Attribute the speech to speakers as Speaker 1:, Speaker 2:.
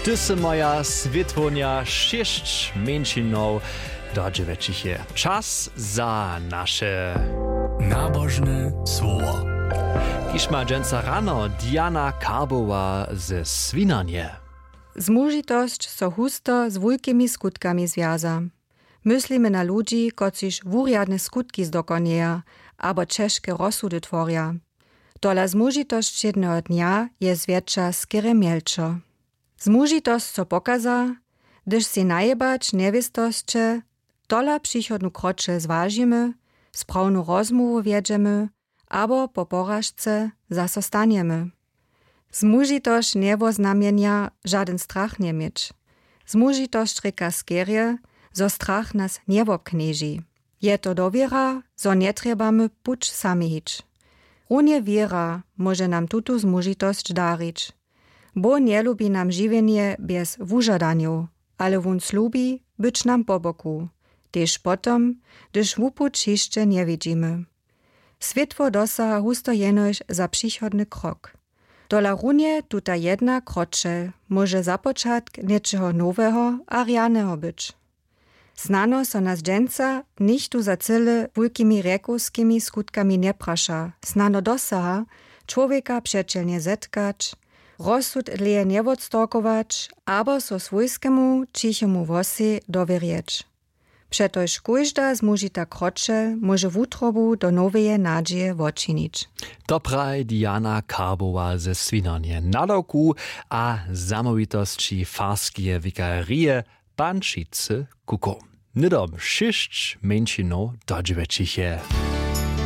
Speaker 1: Ty moja svitwonia 6 menšinov dodževečiche. Čas za naše
Speaker 2: nabožne słowo.
Speaker 1: Kiž ma dženca rano Diana Karbowa ze Swinanie.
Speaker 3: Zmužitosť so husto s wulkimi skutkami związa. Myslimy na ludzi, kociž wuriadne skutki zdokonieja, abo češke rozsudy tworja. Tola zmužitosť jedného dnia je zwiecza skere mielčo. Zmužitosť so pokaza, gdyż si najebać niewiestosće, tola przychodnu krocze zważymy, sprawnu rozmowu wiedziemy, abo po porażce zaso staniemy. Zmužitosť niewoznamienia żaden strach nie mieć. Zmužitosť reka skerje, zo strach nas niewobknieži. Je to dowiera, zo nie trebamy puć sami hić. Runie wiera może nam tutu zmužitosť darić. Bo nie lubi nam żywienie bez wużadaniu, ale wun slubi być nam po boku, tež potom, gdyż wupuć jeszcze nie widzimy. Światło dosaha husto jenoś za przychodny krok. Dola runie tuta jedna krocze może započatk niečeho nowego a rianego być. Znano so nas dženca nichtu za cyle wulkimi rekovskimi skutkami nie prasza. Znano dosaha człowieka przecielnie zetkać, rozsud leje nie odstorkować, abo so swojskemu cichemu wosi dowierjeć. Przetoż kójżda zmužita krocze może wutrobu do noweje nadzieje wočinić.
Speaker 1: Dobraj Diana Karbowa ze Swinanie. Nadawku a zamovitosti farskie wikarie Banšice Kuko. Nidom 6 menšinov dodževečiche.